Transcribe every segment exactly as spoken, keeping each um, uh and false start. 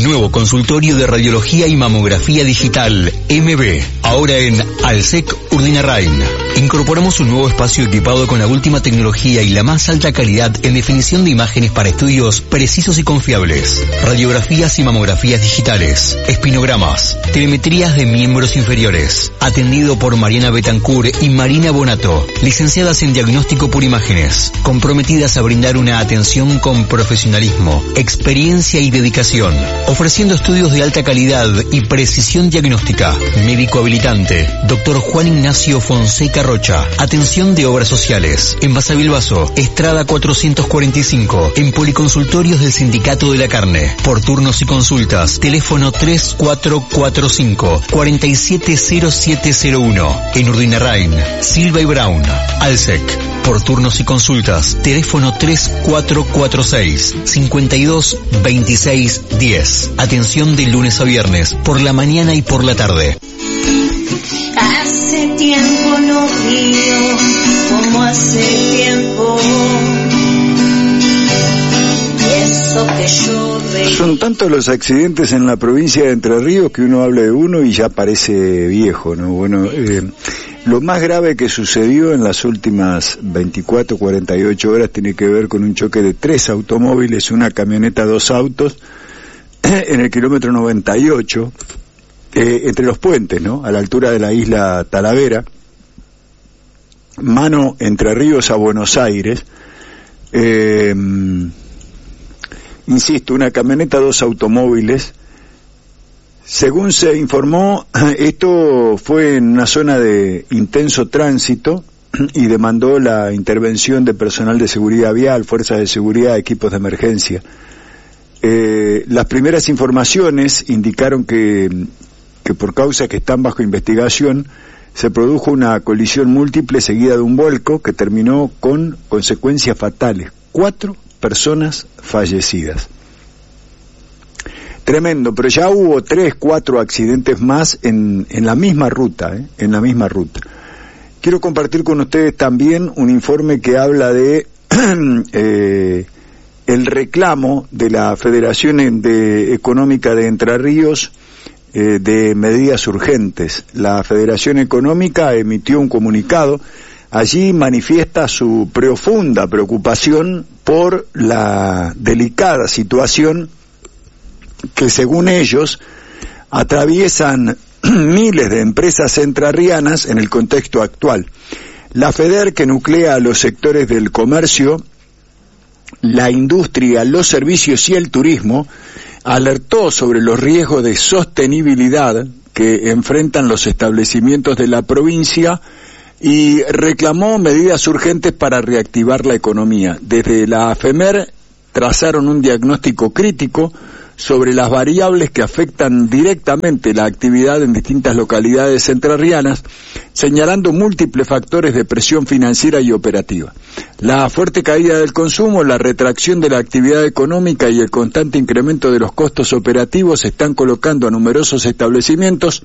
Nuevo consultorio de radiología y mamografía digital, M B, ahora en Alsec Urdinarrain. Incorporamos un nuevo espacio equipado con la última tecnología y la más alta calidad en definición de imágenes para estudios precisos y confiables. Radiografías y mamografías digitales, espinogramas, telemetrías de miembros inferiores. Atendido por Mariana Betancourt y Marina Bonato, licenciadas en diagnóstico por imágenes, comprometidas a brindar una atención con profesionalismo, experiencia y dedicación, ofreciendo estudios de alta calidad y precisión diagnóstica. Médico habilitante, doctor Juan Ignacio Fonseca Rocha. Atención de obras sociales, en Basavilbaso, Estrada cuatrocientos cuarenta y cinco, en Policonsultorios del Sindicato de la Carne. Por turnos y consultas, teléfono tres cuatro cuatro cinco, cuatro siete cero siete cero uno. En Urdinarrain, Silva y Brown, Alsec. Por turnos y consultas, teléfono tres cuatro cuatro seis, cinco dos dos seis uno cero. Atención de lunes a viernes, por la mañana y por la tarde. Hace tiempo no río, como hace tiempo. Eso que yo reí. Son tantos los accidentes en la provincia de Entre Ríos que uno habla de uno y ya parece viejo, ¿no? Bueno, eh, lo más grave que sucedió en las últimas veinticuatro, cuarenta y ocho horas tiene que ver con un choque de tres automóviles, una camioneta, dos autos, en el kilómetro noventa y ocho, eh, entre los puentes, ¿no? A la altura de la isla Talavera, mano Entre Ríos a Buenos Aires. Eh, insisto, una camioneta, dos automóviles. Según se informó, esto fue en una zona de intenso tránsito y demandó la intervención de personal de seguridad vial, fuerzas de seguridad, equipos de emergencia. Eh, las primeras informaciones indicaron que, que por causas que están bajo investigación, se produjo una colisión múltiple seguida de un vuelco que terminó con consecuencias fatales. Cuatro personas fallecidas. Tremendo, pero ya hubo tres, cuatro accidentes más en, en la misma ruta, ¿eh? en la misma ruta. Quiero compartir con ustedes también un informe que habla de eh, el reclamo de la Federación de Económica de Entre Ríos eh, de medidas urgentes. La Federación Económica emitió un comunicado. Allí manifiesta su profunda preocupación por la delicada situación que, según ellos, atraviesan miles de empresas entrerrianas en el contexto actual. La FEDER, que nuclea a los sectores del comercio, la industria, los servicios y el turismo, alertó sobre los riesgos de sostenibilidad que enfrentan los establecimientos de la provincia y reclamó medidas urgentes para reactivar la economía. Desde la AFEMER trazaron un diagnóstico crítico sobre las variables que afectan directamente la actividad en distintas localidades entrerrianas, señalando múltiples factores de presión financiera y operativa. La fuerte caída del consumo, la retracción de la actividad económica y el constante incremento de los costos operativos están colocando a numerosos establecimientos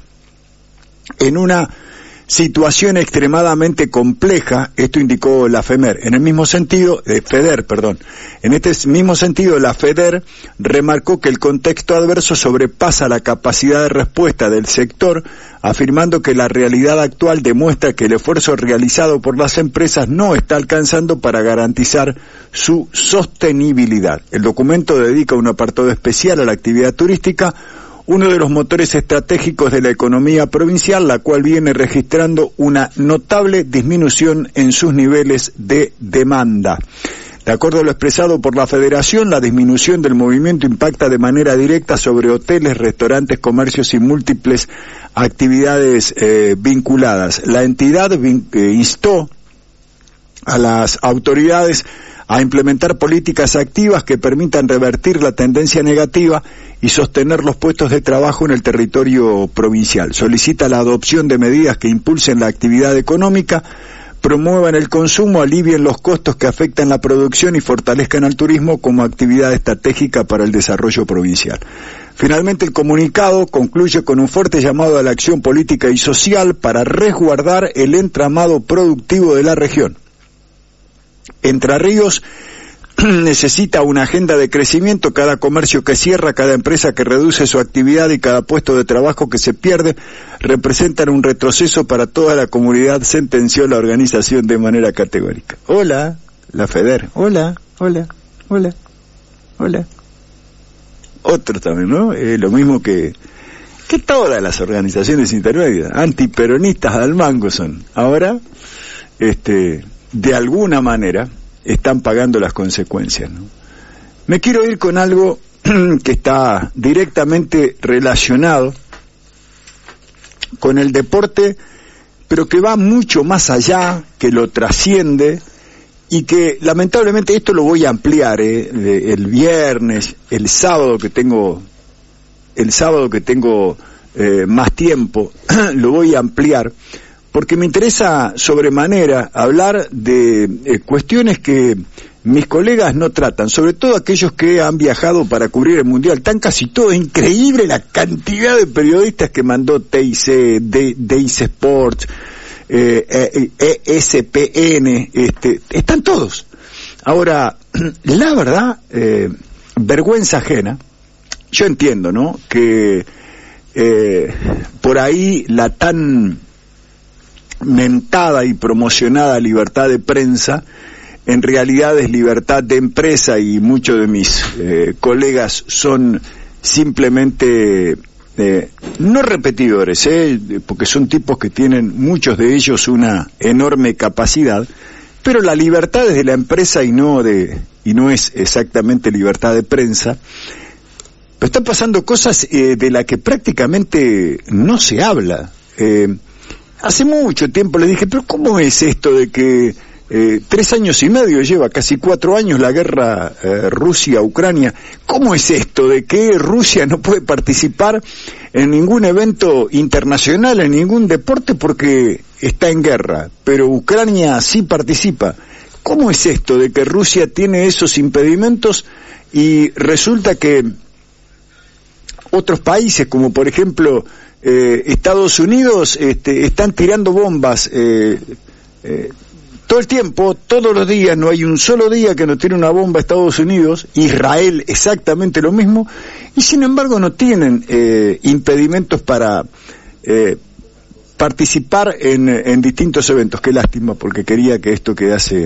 en una situación extremadamente compleja. Esto indicó la FEMER. En el mismo sentido, eh, FEDER, perdón. En este mismo sentido, la FEDER remarcó que el contexto adverso sobrepasa la capacidad de respuesta del sector, afirmando que la realidad actual demuestra que el esfuerzo realizado por las empresas no está alcanzando para garantizar su sostenibilidad. El documento dedica un apartado especial a la actividad turística, uno de los motores estratégicos de la economía provincial, la cual viene registrando una notable disminución en sus niveles de demanda. De acuerdo a lo expresado por la Federación, la disminución del movimiento impacta de manera directa sobre hoteles, restaurantes, comercios y múltiples actividades eh, vinculadas. La entidad vin- eh, instó a las autoridades a implementar políticas activas que permitan revertir la tendencia negativa y sostener los puestos de trabajo en el territorio provincial. Solicita la adopción de medidas que impulsen la actividad económica, promuevan el consumo, alivien los costos que afectan la producción y fortalezcan al turismo como actividad estratégica para el desarrollo provincial. Finalmente, el comunicado concluye con un fuerte llamado a la acción política y social para resguardar el entramado productivo de la región. Entre Ríos necesita una agenda de crecimiento, cada comercio que cierra, cada empresa que reduce su actividad y cada puesto de trabajo que se pierde representan un retroceso para toda la comunidad, sentenció la organización de manera categórica. Hola, la FEDER, hola, hola, hola, hola. Otro también, ¿no? Eh, lo mismo que, que todas las organizaciones intermedias, antiperonistas al mango son. Ahora, este, de alguna manera, están pagando las consecuencias, ¿no? Me quiero ir con algo que está directamente relacionado con el deporte, pero que va mucho más allá, que lo trasciende, y que lamentablemente esto lo voy a ampliar, ¿eh? el viernes, el sábado que tengo, el sábado que tengo eh, más tiempo, lo voy a ampliar, porque me interesa sobremanera hablar de eh, cuestiones que mis colegas no tratan, sobre todo aquellos que han viajado para cubrir el Mundial. Están casi todos, increíble la cantidad de periodistas que mandó T I C, D I C Sports, eh, eh, E S P N, este, están todos. Ahora, la verdad, eh, vergüenza ajena, yo entiendo, ¿no?, que eh, por ahí la tan mentada y promocionada libertad de prensa en realidad es libertad de empresa, y muchos de mis eh, colegas son simplemente eh, no repetidores, eh, porque son tipos que tienen, muchos de ellos, una enorme capacidad, pero la libertad es de la empresa y no de y no es exactamente libertad de prensa. Pero están pasando cosas eh, de las que prácticamente no se habla. eh, Hace mucho tiempo le dije, pero ¿cómo es esto de que eh, tres años y medio lleva, casi cuatro años la guerra eh, Rusia-Ucrania? ¿Cómo es esto de que Rusia no puede participar en ningún evento internacional, en ningún deporte, porque está en guerra, pero Ucrania sí participa? ¿Cómo es esto de que Rusia tiene esos impedimentos y resulta que otros países, como por ejemplo Eh, Estados Unidos, este, están tirando bombas eh, eh, todo el tiempo, todos los días? No hay un solo día que no tiene una bomba Estados Unidos. Israel exactamente lo mismo, y sin embargo no tienen eh, impedimentos para eh, participar en, en distintos eventos. Qué lástima, porque quería que esto quedase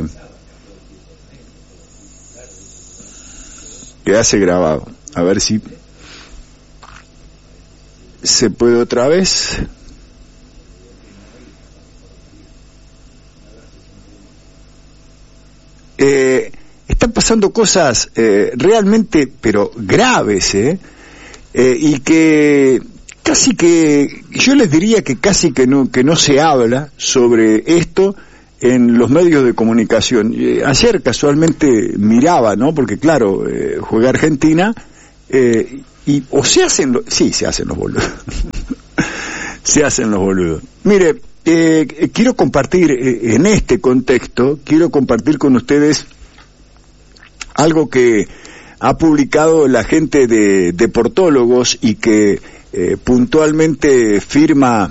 quedase grabado. A ver si se puede otra vez. Eh, están pasando cosas eh, realmente, pero graves, ¿eh? Eh, y que casi que, yo les diría que casi que no, que no se habla sobre esto en los medios de comunicación. Eh, ayer casualmente miraba, ¿no?, porque claro, eh, juega Argentina, eh, y o se hacen, lo, sí, se hacen los boludos, se hacen los boludos. Mire, eh, quiero compartir eh, en este contexto, quiero compartir con ustedes algo que ha publicado la gente de Deportólogos y que eh, puntualmente firma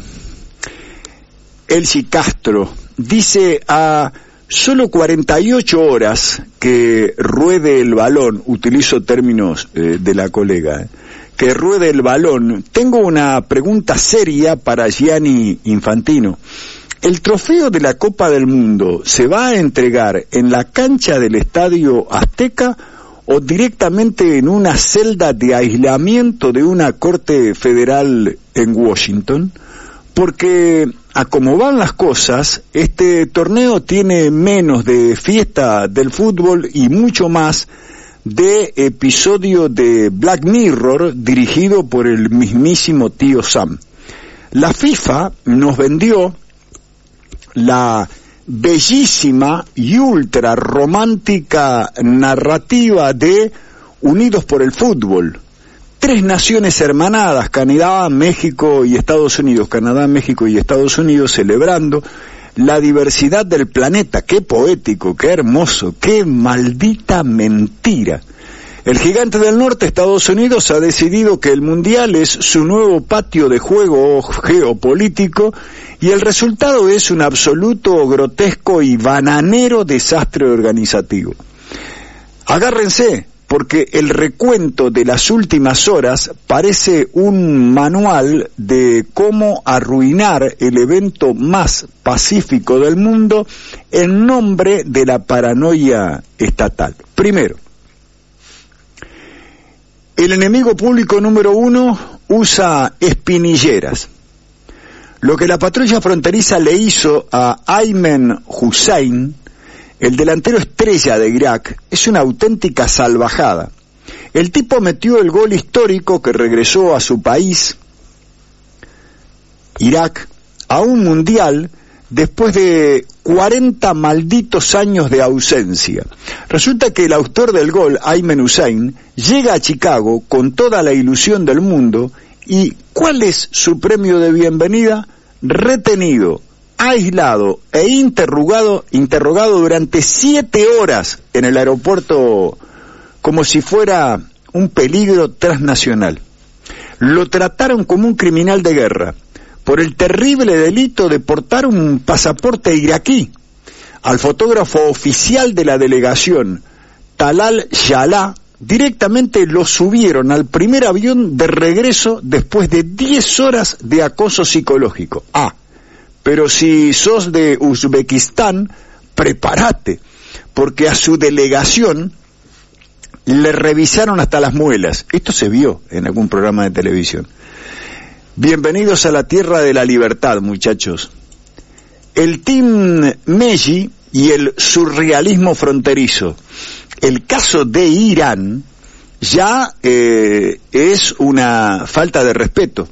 Elsie Castro. Dice: a solo cuarenta y ocho horas que ruede el balón, utilizo términos eh, de la colega, eh, que ruede el balón, tengo una pregunta seria para Gianni Infantino. ¿El trofeo de la Copa del Mundo se va a entregar en la cancha del Estadio Azteca o directamente en una celda de aislamiento de una corte federal en Washington? Porque a como van las cosas, este torneo tiene menos de fiesta del fútbol y mucho más de episodio de Black Mirror dirigido por el mismísimo tío Sam. La FIFA nos vendió la bellísima y ultra romántica narrativa de Unidos por el Fútbol. Tres naciones hermanadas, Canadá, México y Estados Unidos, Canadá, México y Estados Unidos, celebrando la diversidad del planeta. Qué poético, qué hermoso, qué maldita mentira. El gigante del norte, Estados Unidos, ha decidido que el Mundial es su nuevo patio de juego geopolítico y el resultado es un absoluto, grotesco y bananero desastre organizativo. Agárrense, porque el recuento de las últimas horas parece un manual de cómo arruinar el evento más pacífico del mundo en nombre de la paranoia estatal. Primero, el enemigo público número uno usa espinilleras. Lo que la patrulla fronteriza le hizo a Ayman Hussein, el delantero estrella de Irak, es una auténtica salvajada. El tipo metió el gol histórico que regresó a su país, Irak, a un mundial después de cuarenta malditos años de ausencia. Resulta que el autor del gol, Ayman Hussein, llega a Chicago con toda la ilusión del mundo y ¿cuál es su premio de bienvenida? Retenido, aislado e interrogado, interrogado durante siete horas en el aeropuerto como si fuera un peligro transnacional. Lo trataron como un criminal de guerra por el terrible delito de portar un pasaporte iraquí. Al fotógrafo oficial de la delegación, Talal Yalá, directamente lo subieron al primer avión de regreso después de diez horas de acoso psicológico. Ah, pero si sos de Uzbekistán, prepárate, porque a su delegación le revisaron hasta las muelas. Esto se vio en algún programa de televisión. Bienvenidos a la tierra de la libertad, muchachos. El Team Meji y el surrealismo fronterizo. El caso de Irán ya eh, es una falta de respeto.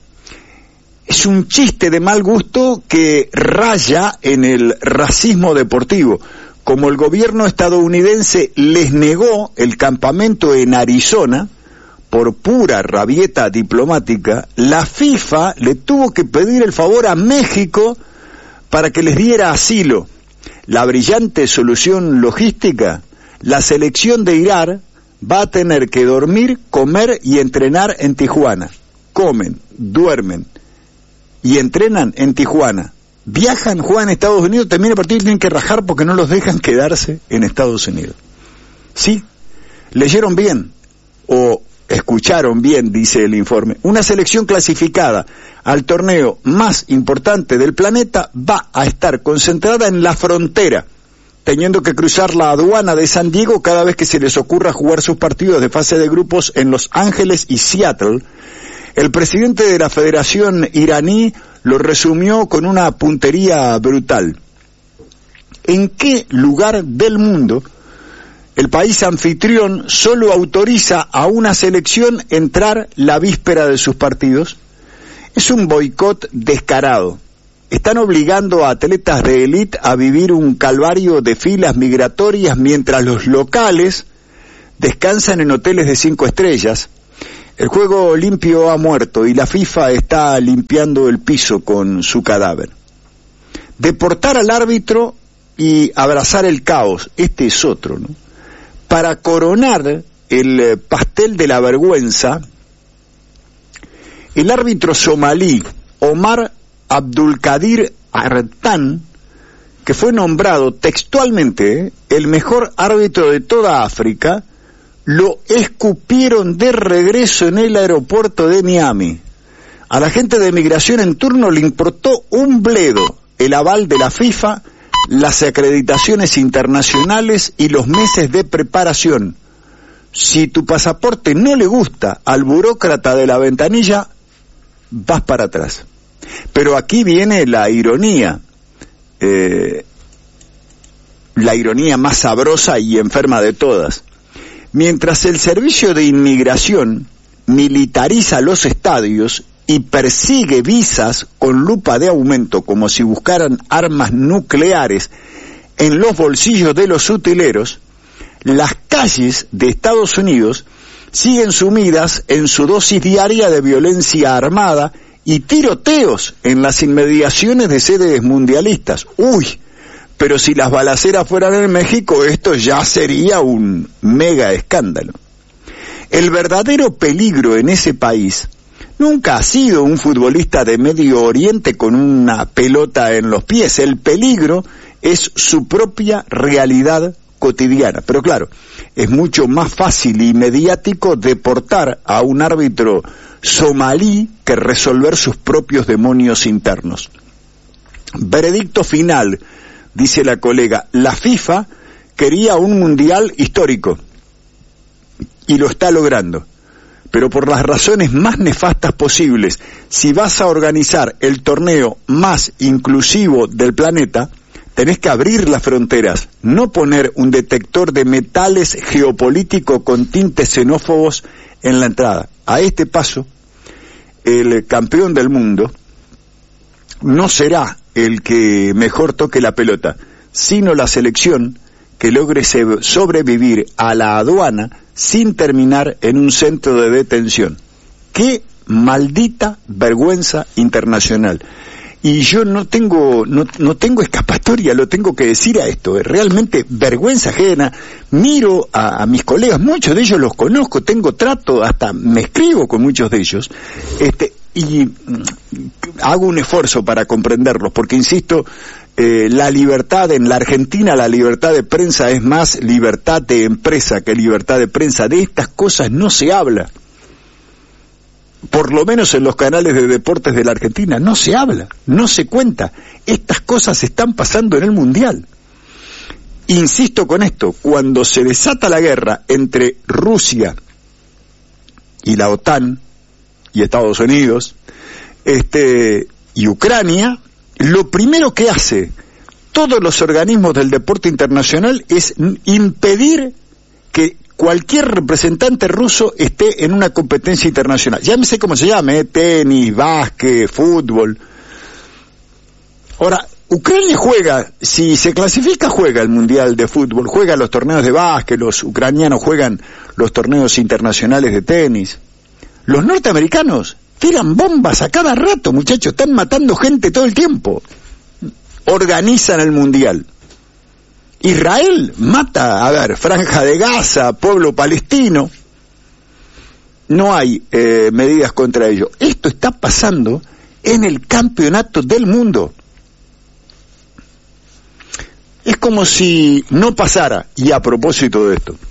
Es un chiste de mal gusto que raya en el racismo deportivo. Como el gobierno estadounidense les negó el campamento en Arizona por pura rabieta diplomática, la FIFA le tuvo que pedir el favor a México para que les diera asilo. La brillante solución logística: la selección de Irán va a tener que dormir, comer y entrenar en Tijuana. Comen, duermen y entrenan en Tijuana. Viajan, juegan a Estados Unidos, terminan el partido y tienen que rajar porque no los dejan quedarse en Estados Unidos. ¿Sí? ¿Leyeron bien? O escucharon bien, dice el informe. Una selección clasificada al torneo más importante del planeta va a estar concentrada en la frontera, teniendo que cruzar la aduana de San Diego cada vez que se les ocurra jugar sus partidos de fase de grupos en Los Ángeles y Seattle. El presidente de la Federación iraní lo resumió con una puntería brutal. ¿En qué lugar del mundo el país anfitrión solo autoriza a una selección entrar la víspera de sus partidos? Es un boicot descarado. Están obligando a atletas de élite a vivir un calvario de filas migratorias mientras los locales descansan en hoteles de cinco estrellas. El juego limpio ha muerto y la FIFA está limpiando el piso con su cadáver. Deportar al árbitro y abrazar el caos, este es otro, ¿no? Para coronar el pastel de la vergüenza, el árbitro somalí Omar Abdulkadir Artan, que fue nombrado textualmente el mejor árbitro de toda África, lo escupieron de regreso en el aeropuerto de Miami. A la gente de migración en turno le importó un bledo el aval de la FIFA, las acreditaciones internacionales y los meses de preparación. Si tu pasaporte no le gusta al burócrata de la ventanilla, vas para atrás. Pero aquí viene la ironía, eh, la ironía más sabrosa y enferma de todas. Mientras el servicio de inmigración militariza los estadios y persigue visas con lupa de aumento como si buscaran armas nucleares en los bolsillos de los utileros, las calles de Estados Unidos siguen sumidas en su dosis diaria de violencia armada y tiroteos en las inmediaciones de sedes mundialistas. ¡Uy! Pero si las balaceras fueran en México, esto ya sería un mega escándalo. El verdadero peligro en ese país nunca ha sido un futbolista de Medio Oriente con una pelota en los pies. El peligro es su propia realidad cotidiana. Pero claro, es mucho más fácil y mediático deportar a un árbitro somalí que resolver sus propios demonios internos. Veredicto final, dice la colega, la FIFA quería un mundial histórico y lo está logrando, pero por las razones más nefastas posibles. Si vas a organizar el torneo más inclusivo del planeta, tenés que abrir las fronteras, no poner un detector de metales geopolítico con tintes xenófobos en la entrada. A este paso, el campeón del mundo no será el que mejor toque la pelota, sino la selección que logre sobrevivir a la aduana sin terminar en un centro de detención. ¡Qué maldita vergüenza internacional! Y yo no tengo no, no tengo escapatoria, lo tengo que decir a esto, es realmente vergüenza ajena. Miro a, a mis colegas, muchos de ellos los conozco, tengo trato, hasta me escribo con muchos de ellos, este y hago un esfuerzo para comprenderlos, porque insisto, eh, la libertad en la Argentina, la libertad de prensa es más libertad de empresa que libertad de prensa. De estas cosas no se habla. Por lo menos en los canales de deportes de la Argentina, no se habla, no se cuenta. Estas cosas están pasando en el Mundial. Insisto con esto, cuando se desata la guerra entre Rusia y la OTAN y Estados Unidos, este, y Ucrania, lo primero que hace todos los organismos del deporte internacional es impedir que cualquier representante ruso esté en una competencia internacional. Llámese como se llame, ¿eh? Tenis, básquet, fútbol. Ahora, Ucrania juega, si se clasifica, juega el Mundial de Fútbol, juega los torneos de básquet, los ucranianos juegan los torneos internacionales de tenis. Los norteamericanos tiran bombas a cada rato, muchachos, están matando gente todo el tiempo. Organizan el Mundial. Israel mata, a ver, Franja de Gaza, pueblo palestino. No hay eh, medidas contra ello. Esto está pasando en el campeonato del mundo. Es como si no pasara. Y a propósito de esto,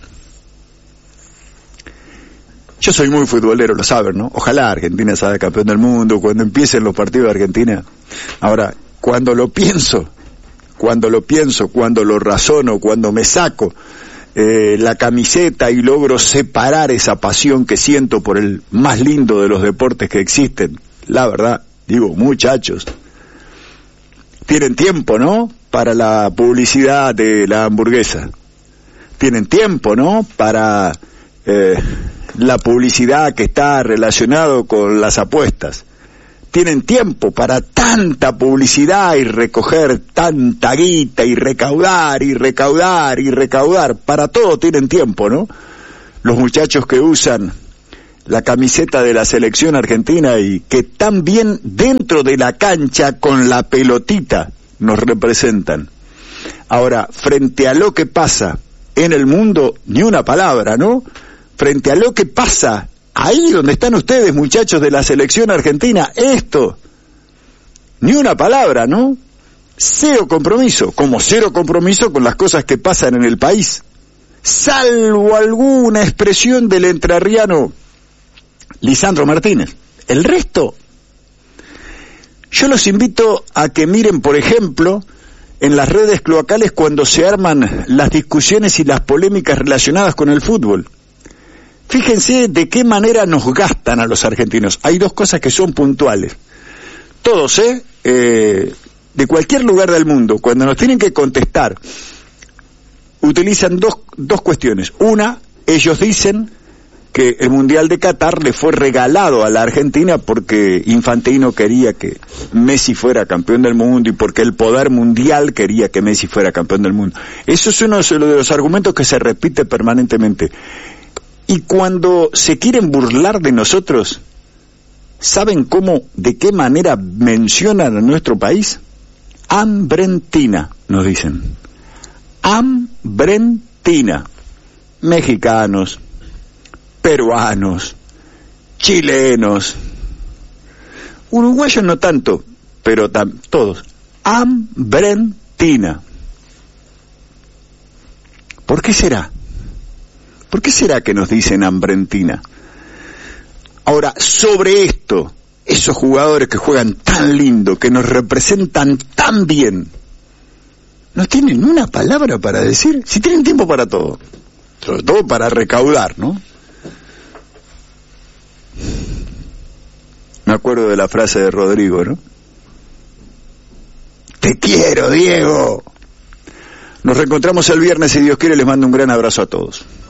yo soy muy futbolero, lo saben, ¿no? Ojalá Argentina sea campeón del mundo cuando empiecen los partidos de Argentina. Ahora, cuando lo pienso, cuando lo pienso, cuando lo razono, cuando me saco eh, la camiseta y logro separar esa pasión que siento por el más lindo de los deportes que existen, la verdad, digo, muchachos, tienen tiempo, ¿no?, para la publicidad de la hamburguesa. Tienen tiempo, ¿no?, para eh, la publicidad que está relacionado con las apuestas. Tienen tiempo para tanta publicidad y recoger tanta guita y recaudar y recaudar y recaudar. Para todo tienen tiempo, ¿no? Los muchachos que usan la camiseta de la selección argentina y que tan bien dentro de la cancha con la pelotita nos representan. Ahora, frente a lo que pasa en el mundo, ni una palabra, ¿no? Frente a lo que pasa ahí donde están ustedes, muchachos de la selección argentina, esto, ni una palabra, ¿no? Cero compromiso, como cero compromiso con las cosas que pasan en el país, salvo alguna expresión del entrerriano Lisandro Martínez. El resto, yo los invito a que miren, por ejemplo, en las redes cloacales cuando se arman las discusiones y las polémicas relacionadas con el fútbol. Fíjense de qué manera nos gastan a los argentinos. Hay dos cosas que son puntuales. Todos, ¿eh? eh de cualquier lugar del mundo, cuando nos tienen que contestar, utilizan dos, dos cuestiones. Una, ellos dicen que el Mundial de Qatar le fue regalado a la Argentina porque Infantino quería que Messi fuera campeón del mundo y porque el poder mundial quería que Messi fuera campeón del mundo. Eso es uno de los argumentos que se repite permanentemente. Y cuando se quieren burlar de nosotros, ¿saben cómo, de qué manera mencionan a nuestro país? Hambrentina, nos dicen. Hambrentina. Mexicanos, peruanos, chilenos, uruguayos no tanto, pero tam, todos. Hambrentina. ¿Por qué será? ¿Por qué será que nos dicen hambrentina? Ahora, sobre esto, esos jugadores que juegan tan lindo, que nos representan tan bien, ¿no tienen una palabra para decir? Si tienen tiempo para todo, sobre todo para recaudar, ¿no? Me acuerdo de la frase de Rodrigo, ¿no? ¡Te quiero, Diego! Nos reencontramos el viernes, si Dios quiere. Les mando un gran abrazo a todos.